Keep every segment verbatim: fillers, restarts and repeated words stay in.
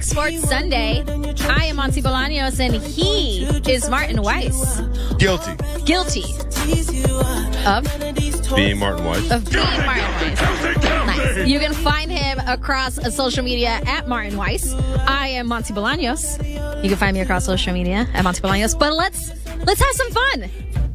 Fox Sports Sunday. I am Monty Bolaños, and he is Martin Weiss. Guilty. Guilty. Of? Being Martin Weiss. Of being Martin Weiss. Nice. You can find him across social media at Martin Weiss. I am Monty Bolaños. You can find me across social media at Monty Bolaños. But let's let's have some fun.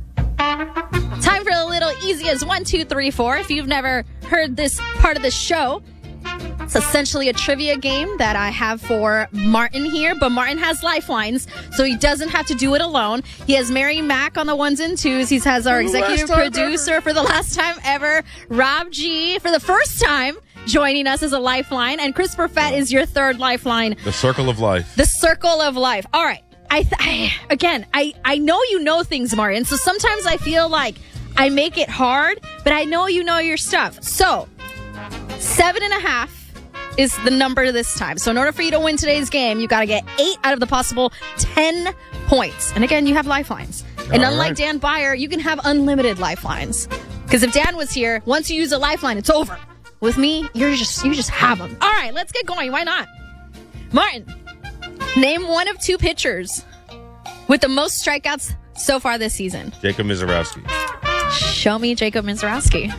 Time for a little easy as one, two, three, four. If you've never heard this part of the show, it's essentially a trivia game that I have for Martin here, but Martin has lifelines, so he doesn't have to do it alone. He has Mary Mack on the ones and twos. He has our executive producer ever. for the last time ever, Rob G, for the first time joining us as a lifeline, and Chris Perfett is your third lifeline. The circle of life. The circle of life. All right. I, th- I again, I, I know you know things, Martin, so sometimes I feel like I make it hard, but I know you know your stuff. So, seven and a half is the number this time. So in order for you to win today's game, you got to get eight out of the possible ten points. And again, you have lifelines. And All unlike right. Dan Byer, you can have unlimited lifelines. Because if Dan was here, once you use a lifeline, it's over. With me, you're just you just have them. All right, let's get going. Why not? Martin, name one of two pitchers with the most strikeouts so far this season. Jacob Mizorowski. Show me Jacob Mizorowski.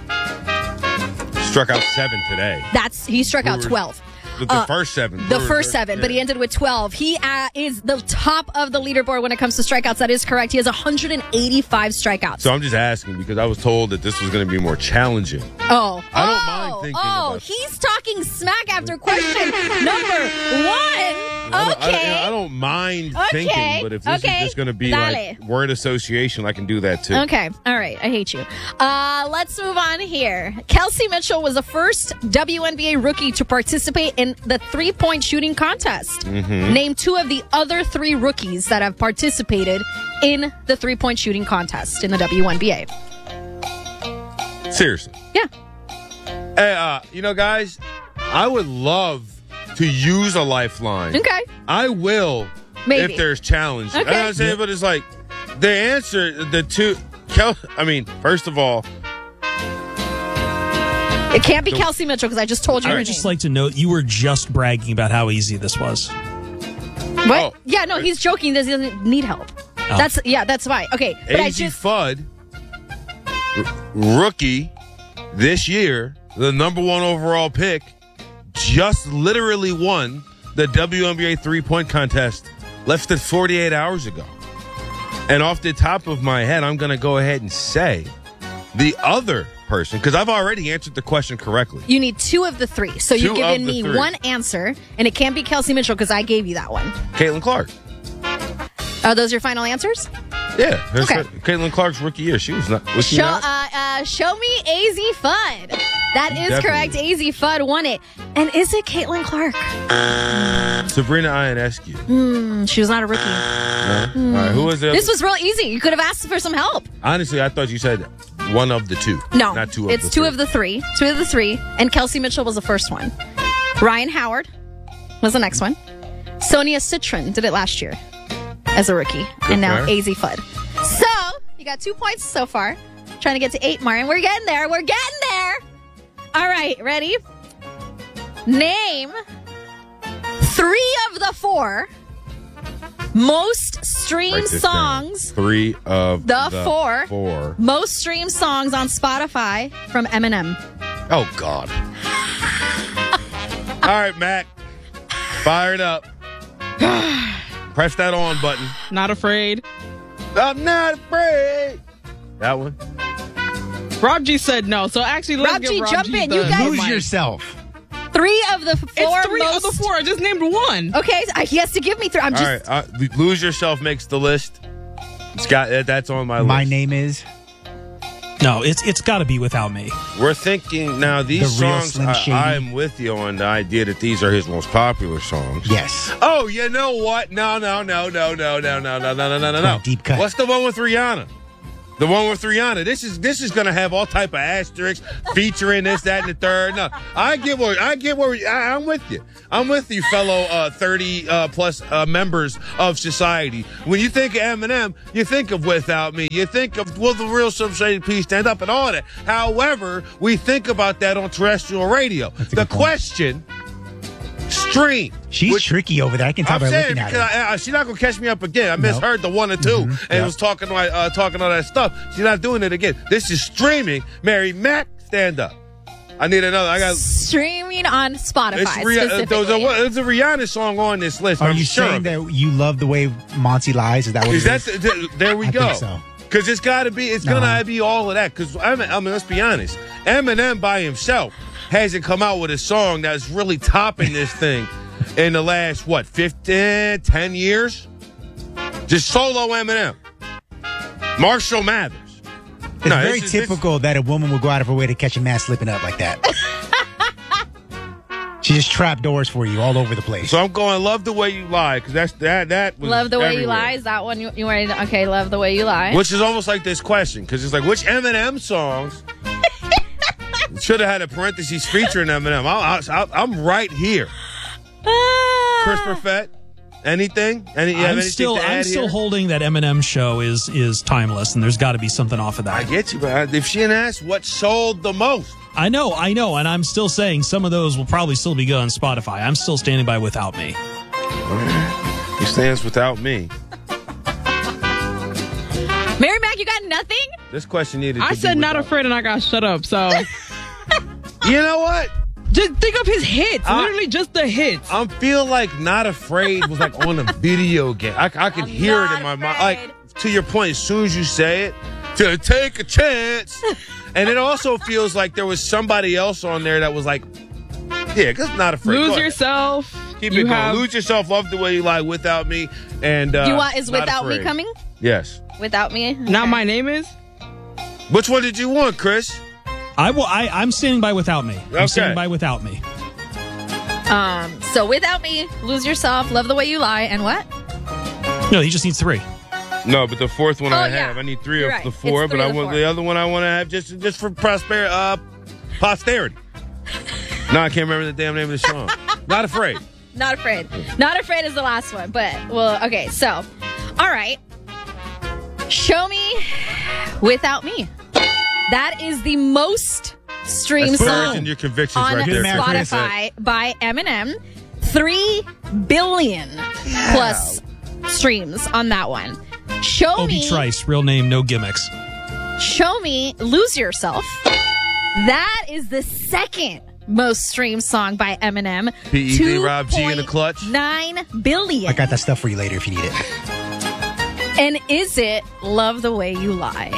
Struck out seven today. That's he struck out Brewers- twelve. The, the Uh, first seven. The Brewers, first right? seven, but he Yeah. ended with twelve. He uh, is the top of the leaderboard when it comes to strikeouts. That is correct. He has one hundred eighty-five strikeouts. So I'm just asking because I was told that this was going to be more challenging. oh, I don't oh, mind thinking Oh, about- he's talking smack after question number one. I don't, Okay. I, I don't mind Okay. thinking, but if this Okay. is just going to be Dale. like word association, I can do that too. Okay. All right. I hate you. Uh, let's move on here. Kelsey Mitchell was the first W N B A rookie to participate in the three-point shooting contest. Mm-hmm. Name two of the other three rookies that have participated in the three-point shooting contest in the W N B A. Seriously. Yeah. Hey, uh, you know, guys, I would love to use a lifeline. Okay. I will Maybe. if there's challenge. Okay. You know what I'm saying? But it's like the answer, the two, Kel, I mean, first of all, It can't be Kelsey Mitchell because I just told you I her would just name. like to note you were just bragging about how easy this was. What? Oh. Yeah, no, he's joking. He doesn't need help. That's yeah, that's why. Okay, but I A Z just Fudd, r- rookie this year, the number one overall pick, just literally won the W N B A three-point contest less than forty-eight hours ago. And off the top of my head, I'm going to go ahead and say the other person, because I've already answered the question correctly. you need two of the three. So Two you've given of the me three. one answer, and it can't be Kelsey Mitchell because I gave you that one. Caitlin Clark. Are those your final answers? Yeah. her- Okay. Caitlin Clark's rookie year. She was not. Was she Show, not? uh, uh, show me A Z Fudd. That is Definitely. correct. A Z Fudd won it. And is it Caitlin Clark? Sabrina Ionescu. Mm, she was not a rookie. No? All right. Who was the other? This was real easy. You could have asked for some help. Honestly, I thought you said one of the two. No, Not two of it's the two three. of the three. Two of the three. And Kelsey Mitchell was the first one. Ryan Howard was the next one. Sonia Citron did it last year as a rookie. and now Okay. A Z Fudd. So, you got two points so far. Trying to get to eight, Martin. We're getting there. We're getting there. All right, ready? Name three of the four most streamed Write this down. songs. Three of The the, four. Four. Most streamed songs on Spotify from Eminem. Oh, God. All right, Mac. Fire it up. Press that on button. Not afraid. I'm not afraid. That one. Rob G said no, so actually let's Rob give G, Rob jump G in. the You guys- mic. Lose yourself. Three of the four It's three most. of the four. I just named one. Okay, so he has to give me three. I'm All just. right. Uh, Lose Yourself makes the list. It's got uh, that's on my list. My name is. No, it's it's got to be Without Me. We're thinking now these The real songs. Slim Shady. I, I'm with you on the idea that these are his most popular songs. Yes. Oh, you know what? No, no, no, no, no, no, no, no, no, no, no, no, no. Deep cut. What's the one with Rihanna? The one with Rihanna. This is this is gonna have all type of asterisks featuring this, that, and the third. No, I get where I get where I, I'm with you. I'm with you, fellow uh, thirty uh, plus uh, members of society. When you think of Eminem, you think of Without Me. You think of Will the Real Slim Shady Please Stand Up and all that. However, we think about that on terrestrial radio. That's a The good point. question. streamed. She's which- tricky over there. I can tell I'm by saying looking at because her. I, I, she's not gonna catch me up again. I No. misheard the one or 2 Mhm. and Yep. was talking like uh, talking all that stuff. She's not doing it again. This is streaming. Mary Mac, stand up. I need another. I got. Streaming on Spotify It's Rih- uh, specifically. there's, a, there's a Rihanna song on this list. Are I'm you sure saying of it. that you love the way Monty lies? Is that what Is it that is? the, the- there we I go? think so. Because it's got to be. It's Uh-huh. gonna be all of that. Because I mean, I mean, let's be honest. Eminem by himself hasn't come out with a song that's really topping this thing in the last what fifteen, ten years. Just solo Eminem. Marshall Mathers. It's No, very this is- this- typical that a woman would go out of her way to catch a man slipping up like that. She just trap doors for you all over the place. So I'm going. Love the way you lie because that's that. That was Love the way you everywhere. lie. Is that one you, you ready? To, okay, love the way you lie. Which is almost like this question because it's like which Eminem songs should have had a parentheses featuring Eminem. I, I, I'm right here. Ah. Chris Perfett, anything? Any? You have I'm anything still to add I'm still here? holding that Eminem show is is timeless, and there's got to be something off of I that. get you, but if she didn't ask what sold the most, I know, I know, and I'm still saying some of those will probably still be good on Spotify. I'm still standing by Without Me. he stands without me. Mary Mac, you got nothing? This question needed. I to said be not without- afraid and I got shut up. So You know what? just think of his hits. I- Literally just the hits. I feel like Not Afraid was like on a video game. I, I can I'm hear it not in my mind. afraid. Like to your point, as soon as you say it, to take a chance, and it also feels like there was somebody else on there that was like, yeah, because Not Afraid. Go Lose ahead. yourself. Keep you it going. have- Lose yourself. Love the way you lie. Without me. And uh, you want is Not Without Me Afraid. coming? Yes. Without Me? Now Okay. my name is. Which one did you want, Chris? I will. I, I'm standing by Without Me. I'm Okay. standing by Without Me. Um, so Without Me, Lose Yourself, Love the Way You Lie, and what? No, he just needs three. No, but the fourth one Oh, I yeah. have. I need three You're of right. the It's four, but three I of the want four. the other one I want to have just just for prosperity, uh, posterity. No, I can't remember the damn name of the song. Not Afraid. Not Afraid. Not Afraid is the last one, but, well, okay, so, all right. Show Me Without Me. That is the most streamed That's song encouraging your convictions on right there. Good man, Chris. Spotify by Eminem. Three billion plus streams on that one. Show Obi me, Trice, real name, no gimmicks. show me, Lose Yourself. That is the second most streamed song by Eminem. P E D, Rob G in the clutch. Nine billion. I got that stuff for you later if you need it. And is it Love the Way You Lie?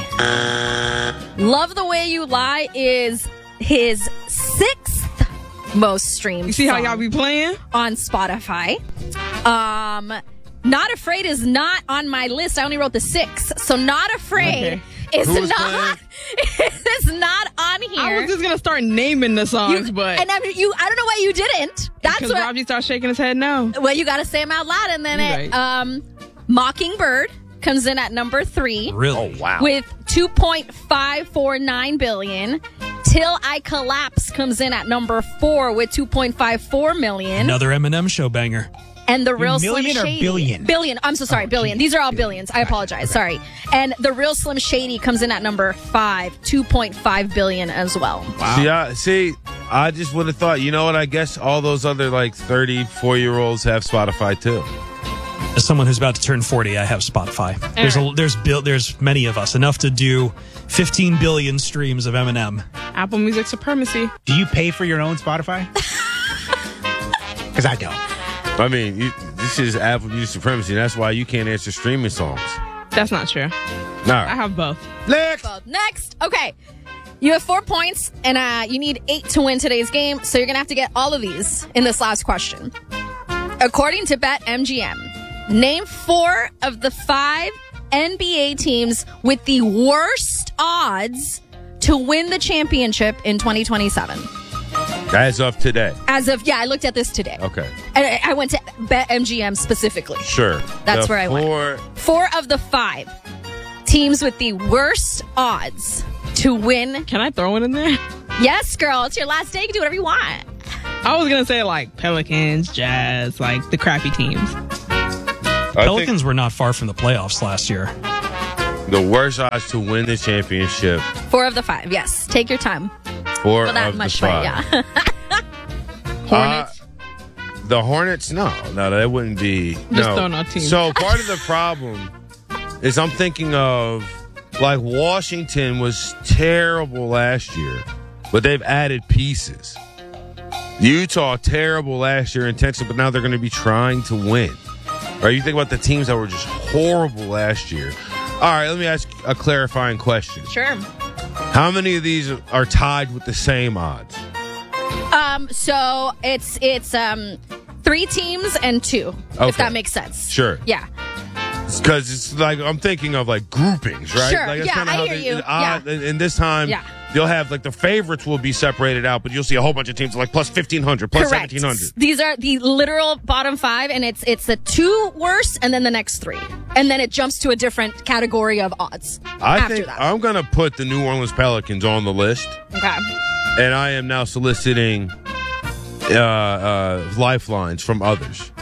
Love the Way You Lie is his sixth most streamed You see how song y'all be playing? on Spotify. Um, Not Afraid is not on my list. I only wrote the six. So Not Afraid Okay. is Who was not is not on here. I was just gonna start naming the songs, You- but and I mean, you I don't know why you didn't. That's because what Robbie starts shaking his head no. well, you got to say them out loud, and then You're it, right. um, Mockingbird comes in at number three Really? Oh, wow. with two point five four nine billion. Till I Collapse comes in at number four with two point five four million. Another Eminem show banger. And the real million Slim or Shady billion? Billion. I'm so sorry, Oh, billion. geez. These are all billions. I apologize. Sorry. And the real Slim Shady comes in at number five, two point five billion as well. See, I, see, I just would have thought, you know what? I guess all those other like thirty-four year olds have Spotify too. As someone who's about to turn forty, I have Spotify. There's a, there's bil- there's many of us, enough to do fifteen billion streams of Eminem. Apple Music supremacy. Do you pay for your own Spotify? Because I don't. I mean, you, this is Apple Music supremacy. That's why you can't answer streaming songs. That's not true. All I right. have both. Next. Well, next. Okay. You have four points, and uh, you need eight to win today's game, so you're going to have to get all of these in this last question. According to BetMGM, name four of the five N B A teams with the worst odds to win the championship in twenty twenty-seven. As of today. As of, yeah, I looked at this today. Okay. And I I went to BetMGM specifically. Sure. That's The where I went. four- Four of the five teams with the worst odds to win. Can I throw it in there? Yes, girl, it's your last day. You can do whatever you want. I was gonna say like Pelicans, Jazz, like the crappy teams. I Pelicans were not far from the playoffs last year. think the worst odds to win the championship. Four of the five. Yes, take your time. Four Well, not of much, the but five. yeah. Hornets. Uh, the Hornets, no, no, that wouldn't be. Just no. throwing out teams. So part of the problem is I'm thinking of like Washington was terrible last year, but they've added pieces. Utah terrible last year intensely, but now they're going to be trying to win. Right? You think about the teams that were just horrible last year. All right, let me ask a clarifying question. Sure. How many of these are tied with the same odds? Um, so it's it's um three teams and two, Okay. if that makes sense. Sure. Yeah. Because it's like I'm thinking of like groupings, right? Sure, Like yeah, kinda I how hear they- you, and odd- yeah. and- and this time, Yeah. you'll have like the favorites will be separated out, but you'll see a whole bunch of teams like plus fifteen hundred, plus Correct. seventeen hundred. These are the literal bottom five, and it's it's the two worst, and then the next three, and then it jumps to a different category of odds I after think that. I'm going to put the New Orleans Pelicans on the list, Okay. and I am now soliciting uh, uh, lifelines from others.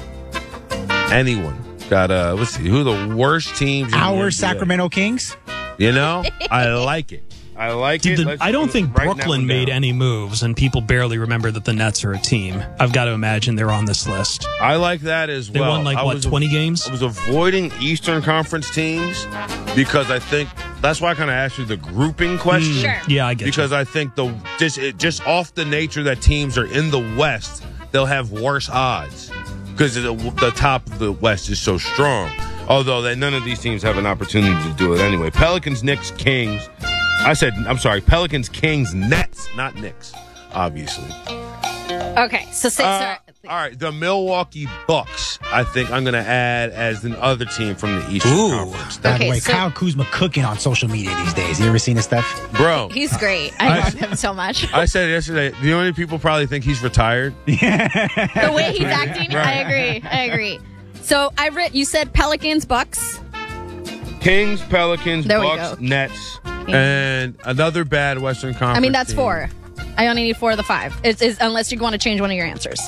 Anyone got uh? Let's see who the worst teams. in the N B A. Our Sacramento Kings. You know, I like it. I like Did it. the, Let's I don't think write that Brooklyn one made down. any moves, and people barely remember that the Nets are a team. I've got to imagine they're on this list. I like that as They well. won like I what was- twenty games. I was avoiding Eastern Conference teams because I think that's why I kind of asked you the grouping question. Sure. Yeah, I get Because you. I think the just it, just off the nature that teams are in the West, they'll have worse odds because the, the top of the West is so strong. Although that none of these teams have an opportunity to do it anyway. Pelicans, Knicks, Kings. I said I'm sorry. Pelicans, Kings, Nets, not Knicks, obviously. Okay. So say, Uh, sorry. all right, the Milwaukee Bucks. I think I'm going to add as the other team from the Eastern Ooh. Conference. By Okay, the way, so- Kyle Kuzma cooking on social media these days. You ever seen his stuff? Bro, He's great. I, I- love him so much. I said yesterday, the only people probably think he's retired. The way he's acting, I agree. I agree. So I read you said Pelicans, Bucks. Kings, Pelicans, There we Bucks, go. Nets, and another bad Western Conference. I mean, that's team. four. I only need four of the five. It's, it's, unless you want to change one of your answers.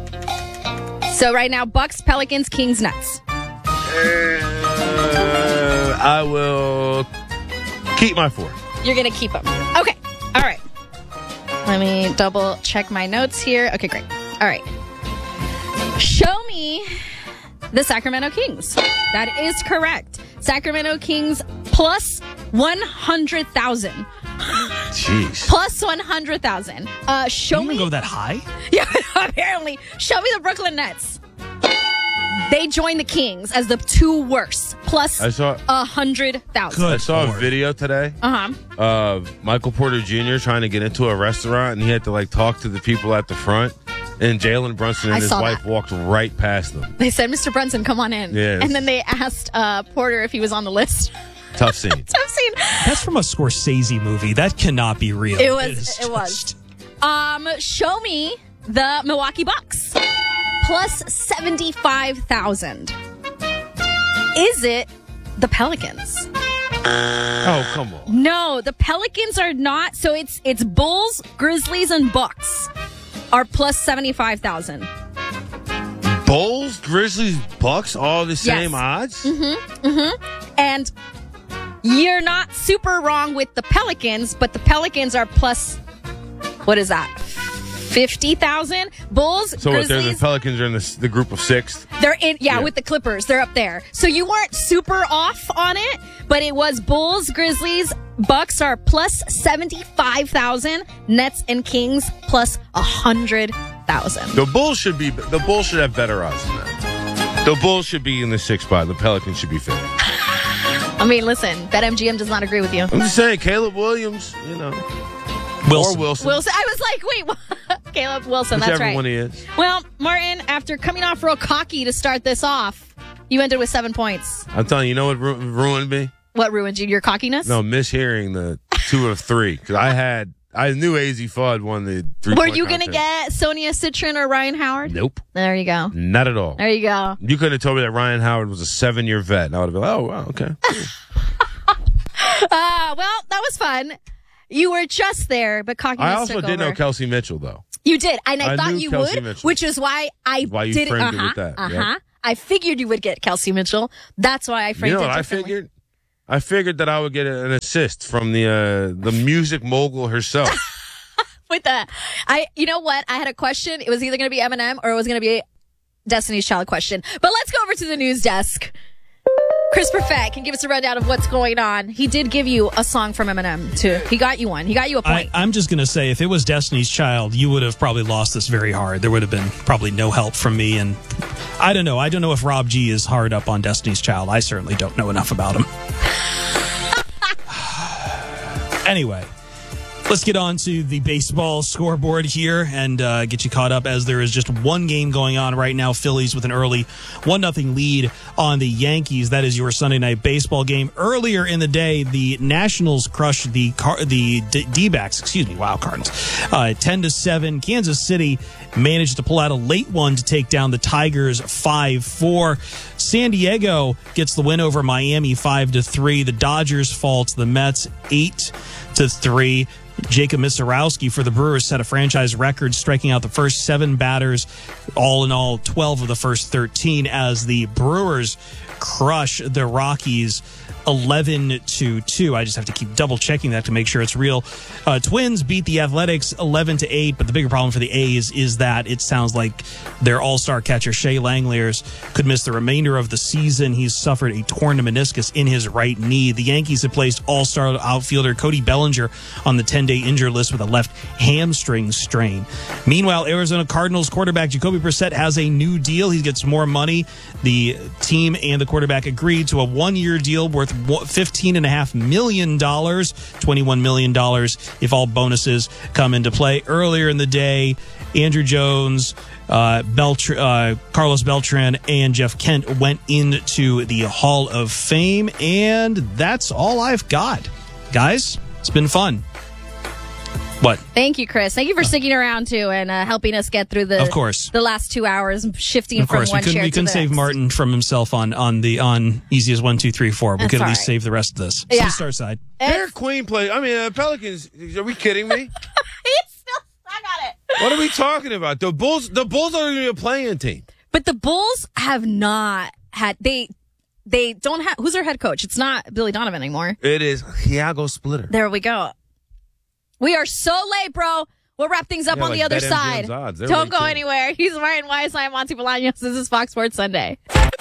So right now, Bucks, Pelicans, Kings, Nets. Uh, I will keep my four. You're going to keep them. Okay. All right. Let me double check my notes here. Okay, great. All right. Show me the Sacramento Kings. That is correct. Sacramento Kings plus one hundred thousand. Jeez. Plus one hundred thousand. Uh, show You me. even go that high? Yeah, apparently. Show me the Brooklyn Nets. They joined the Kings as the two worst. Plus I saw a hundred thousand. I saw a Lord. video today Uh-huh. of Michael Porter Junior trying to get into a restaurant, and he had to like talk to the people at the front. And Jalen Brunson and I his saw wife that. walked right past them. They said, Mister Brunson, come on in. Yes. And then they asked uh, Porter if he was on the list. Tough scene. I've seen. That's from a Scorsese movie. That cannot be real. It was. is It was. just- Um, show me the Milwaukee Bucks plus seventy-five thousand. Is it the Pelicans? Oh, come on. No, the Pelicans are not. So it's it's Bulls, Grizzlies, and Bucks are plus seventy-five thousand. Bulls, Grizzlies, Bucks, all the same odds? And you're not super wrong with the Pelicans, but the Pelicans are plus, what is that? fifty thousand. Bulls, So what, they're the Grizzlies, Pelicans are in the, the group of sixth? they're in, yeah, Yeah. with the Clippers. They're up there. So you weren't super off on it, but it was Bulls, Grizzlies, Bucks are plus seventy-five thousand. Nets and Kings plus one hundred thousand. The Bulls should be. The Bulls should have better odds than that. The Bulls should be in the sixth spot. The Pelicans should be fifth. I mean, listen, BetMGM does not agree with you. I'm just saying, Caleb Williams, you know, Wilson. or Wilson, Wilson, I was like, wait, what? Caleb Wilson, that's whichever right. one he is. Well, Martin, after coming off real cocky to start this off, you ended with seven points. I'm telling you, you know what ru- ruined me? What ruined you? Your cockiness? No, mishearing the two of three because I had. I knew A Z Fudd won the three. Were you going to get Sonia Citron or Ryan Howard? Nope, There you go. not at all. There you go. You could have told me that Ryan Howard was a seven-year vet, and I would have been, oh, wow, okay. Uh, well, that was fun. You were just there, but cockiness I also took did over. know Kelsey Mitchell, though. You did, and I, I thought knew you Kelsey would, Mitchell. which is why I Why you did framed it uh-huh, with that, Uh yep. huh. I figured you would get Kelsey Mitchell. That's why I framed You know it what I differently. figured? I figured that I would get an assist from the uh, the music mogul herself. With that, I, you know what? I had a question. It was either going to be Eminem or it was going to be Destiny's Child question. But let's go over to the news desk. Chris Perfett can give us a rundown of what's going on. He did give you a song from Eminem, too. He got you one. He got you a point. I, I'm just going to say, if it was Destiny's Child, you would have probably lost this very hard. There would have been probably no help from me. And I don't know. I don't know if Rob G is hard up on Destiny's Child. I certainly don't know enough about him. Anyway, let's get on to the baseball scoreboard here and uh, get you caught up, as there is just one game going on right now. Phillies with an early one nothing lead on the Yankees. That is your Sunday night baseball game. Earlier in the day, the Nationals crushed the Car- the D- D-backs, excuse me, wow, Cardinals, uh, ten to seven. Kansas City managed to pull out a late one to take down the Tigers five four. San Diego gets the win over Miami five to three. The Dodgers fall to the Mets eight to three. Jacob Misarowski for the Brewers set a franchise record, striking out the first seven batters, all in all twelve of the first thirteen, as the Brewers crush the Rockies eleven to two. I just have to keep double checking that to make sure it's real. Uh, Twins beat the Athletics eleven to eight, but the bigger problem for the A's is that it sounds like their all-star catcher Shea Langeliers could miss the remainder of the season. He's suffered a torn meniscus in his right knee. The Yankees have placed all-star outfielder Cody Bellinger on the ten-day injured list with a left hamstring strain. Meanwhile, Arizona Cardinals quarterback Jacoby Brissett has a new deal. He gets more money. The team and the quarterback agreed to a one-year deal worth fifteen point five million dollars, twenty-one million dollars if all bonuses come into play. Earlier in the day, Andrew Jones, uh, Beltr- uh, Carlos Beltran, and Jeff Kent went into the Hall of Fame, and that's all I've got. Guys, it's been fun. What? Thank you, Chris. Thank you for sticking around, too, and uh, helping us get through the of course. the last two hours, shifting of course. from one we couldn't, chair we to couldn't the save next. Martin from himself on, on the on easy as one, two, three, four. We That's could at all least right. save the rest of this. Yeah. So start side. Derek Queen play. I mean, uh, Pelicans. Are we kidding me? He's still stuck on it. What are we talking about? The Bulls. The Bulls are going to be a playing team. But the Bulls have not had they they don't have who's their head coach? It's not Billy Donovan anymore. It is Thiago Splitter. There we go. We are so late, bro. We'll wrap things up Yeah, on like the other BetMGM's side. odds. They're Don't late, go too. anywhere. He's Martin Weiss. I'm Monty Bolaños. This is Fox Sports Sunday.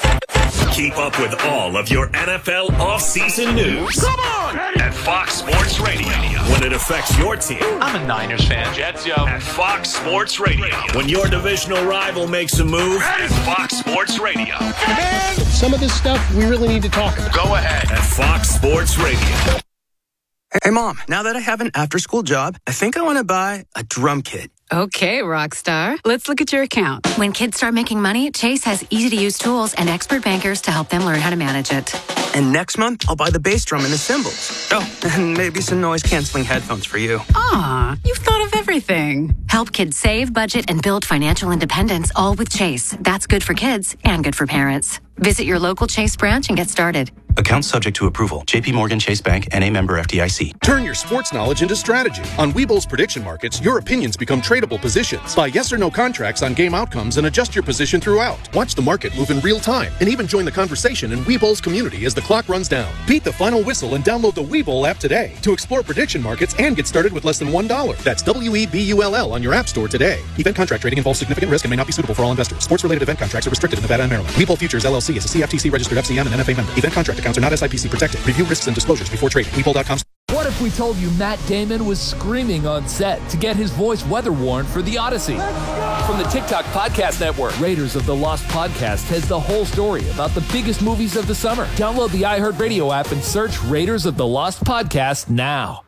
Keep up with all of your N F L offseason news. Come on! At Fox Sports Radio. When it affects your team. I'm a Niners fan. Jets, yo. At Fox Sports Radio. When your divisional rival makes a move. At Fox Sports Radio. Some of this stuff we really need to talk about. Go ahead. At Fox Sports Radio. Hey, Mom, now that I have an after-school job, I think I want to buy a drum kit. Okay, Rockstar. Let's look at your account. When kids start making money, Chase has easy-to-use tools and expert bankers to help them learn how to manage it. And next month, I'll buy the bass drum and the cymbals. Oh, and maybe some noise-canceling headphones for you. Aw, you've thought of everything. Help kids save, budget, and build financial independence, all with Chase. That's good for kids and good for parents. Visit your local Chase branch and get started. Account subject to approval. J P Morgan Chase Bank, N A member F D I C. Turn your sports knowledge into strategy. On Webull's prediction markets, your opinions become tradable positions. Buy yes or no contracts on game outcomes and adjust your position throughout. Watch the market move in real time and even join the conversation in Webull's community as the clock runs down. Beat the final whistle and download the Webull app today to explore prediction markets and get started with less than one dollar. That's W E B U L L on your app store today. Event contract trading involves significant risk and may not be suitable for all investors. Sports-related event contracts are restricted in Nevada and Maryland. Webull Futures L L C is a C F T C registered F C M and N F A member. Event contract accounts are not S I P C protected. Review risks and disclosures before trading. Webull dot com. What if we told you Matt Damon was screaming on set to get his voice weather worn for The Odyssey? From the TikTok Podcast Network, Raiders of the Lost Podcast has the whole story about the biggest movies of the summer. Download the iHeartRadio app and search Raiders of the Lost Podcast now.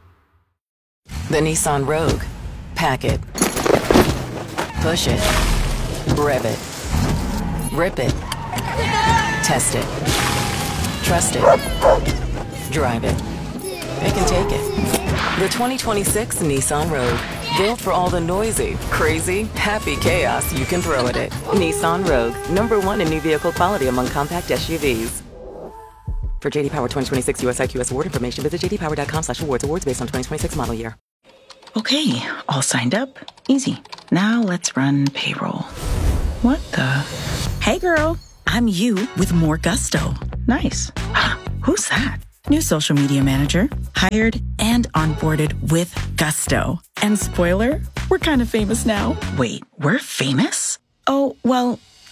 The Nissan Rogue. Pack it. Push it. Rev it. Rip it. Test it. Trust it. Drive it. Pick and take it. The twenty twenty-six Nissan Rogue. Built for all the noisy, crazy, happy chaos you can throw at it. Nissan Rogue. Number one in new vehicle quality among compact S U Vs. For J D Power twenty twenty-six U S I Q S award information, visit j d power dot com slash awards. Awards based on twenty twenty-six model year. Okay, all signed up. Easy. Now let's run payroll. What the? Hey girl, I'm you with more gusto. Nice. Who's that? New social media manager. Hired and onboarded with gusto. And spoiler, we're kind of famous now. Wait, we're famous? Oh, well,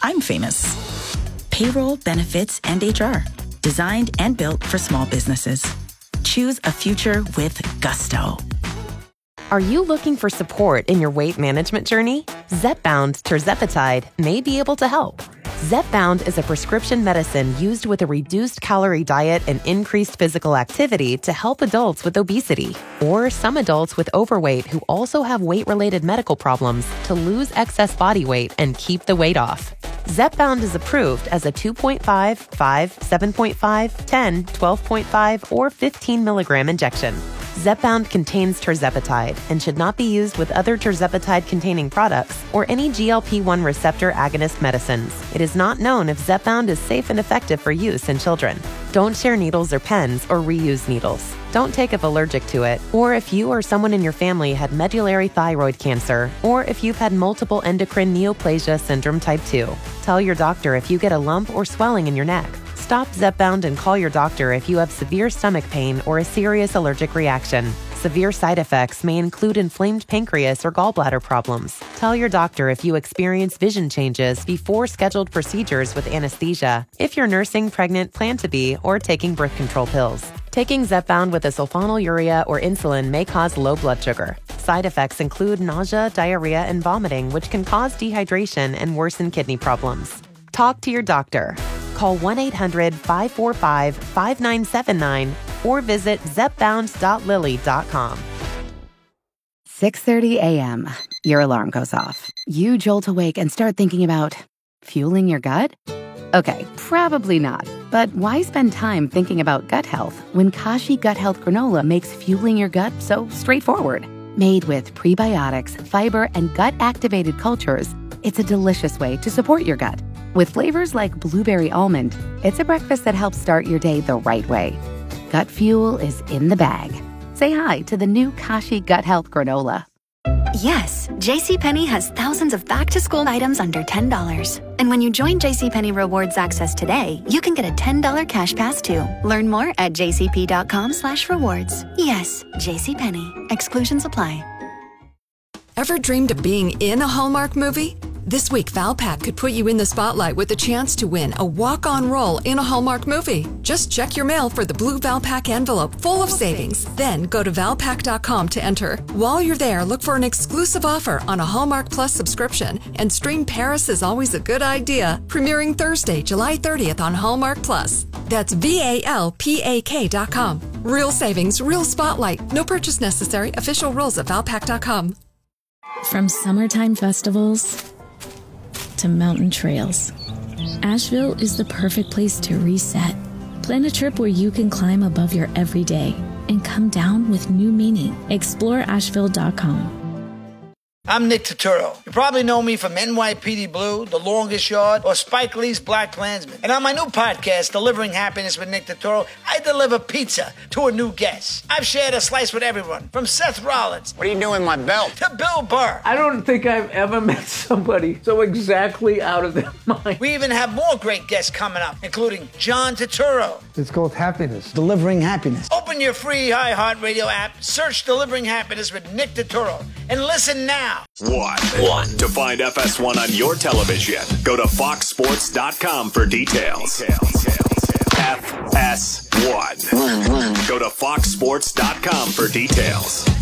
I'm famous. Payroll, benefits, and H R. Designed and built for small businesses. Choose a future with Gusto. Are you looking for support in your weight management journey? Zepbound tirzepatide may be able to help. Zepbound is a prescription medicine used with a reduced calorie diet and increased physical activity to help adults with obesity or some adults with overweight who also have weight-related medical problems to lose excess body weight and keep the weight off. Zepbound is approved as a two point five, five, seven point five, ten, twelve point five, or fifteen milligram injection. Zepbound contains tirzepatide and should not be used with other tirzepatide-containing products or any G L P one receptor agonist medicines. It is not known if Zepbound is safe and effective for use in children. Don't share needles or pens or reuse needles. Don't take if allergic to it, or if you or someone in your family had medullary thyroid cancer, or if you've had multiple endocrine neoplasia syndrome type two. Tell your doctor if you get a lump or swelling in your neck. Stop Zepbound and call your doctor if you have severe stomach pain or a serious allergic reaction. Severe side effects may include inflamed pancreas or gallbladder problems. Tell your doctor if you experience vision changes before scheduled procedures with anesthesia, if you're nursing, pregnant, plan to be, or taking birth control pills. Taking Zepbound with a sulfonylurea or insulin may cause low blood sugar. Side effects include nausea, diarrhea, and vomiting, which can cause dehydration and worsen kidney problems. Talk to your doctor. Call one eight hundred, five four five, five nine seven nine or visit zepbound dot lilly dot com. six thirty a.m. Your alarm goes off. You jolt awake and start thinking about fueling your gut? Okay, probably not. But why spend time thinking about gut health when Kashi Gut Health Granola makes fueling your gut so straightforward? Made with prebiotics, fiber, and gut-activated cultures, it's a delicious way to support your gut. With flavors like blueberry almond, it's a breakfast that helps start your day the right way. Gut fuel is in the bag. Say hi to the new Kashi Gut Health Granola. Yes, JCPenney has thousands of back-to-school items under ten dollars. And when you join JCPenney Rewards Access today, you can get a ten dollars cash pass too. Learn more at jcp.com slash rewards. Yes, JCPenney. Exclusions apply. Ever dreamed of being in a Hallmark movie? This week, Valpak could put you in the spotlight with a chance to win a walk-on role in a Hallmark movie. Just check your mail for the blue Valpak envelope full of savings. Then go to valpak dot com to enter. While you're there, look for an exclusive offer on a Hallmark Plus subscription and stream Paris is Always a Good Idea, premiering Thursday, July thirtieth on Hallmark Plus. That's V A L P A K dot com. Real savings, real spotlight. No purchase necessary. Official rules at valpak dot com. From summertime festivals to mountain trails, Asheville is the perfect place to reset. Plan a trip where you can climb above your everyday and come down with new meaning. explore asheville dot com. I'm Nick Turturro. You probably know me from N Y P D Blue, The Longest Yard, or Spike Lee's Black Klansman. And on my new podcast, Delivering Happiness with Nick Turturro, I deliver pizza to a new guest. I've shared a slice with everyone, from Seth Rollins. What are you doing, my belt? To Bill Burr. I don't think I've ever met somebody so exactly out of their mind. We even have more great guests coming up, including John Turturro. It's called Happiness. Delivering Happiness. Open your free iHeartRadio app, search Delivering Happiness with Nick Turturro, and listen now. One. One. To find F S one on your television, go to fox sports dot com for details. details. F S one. One, one. Go to fox sports dot com for details.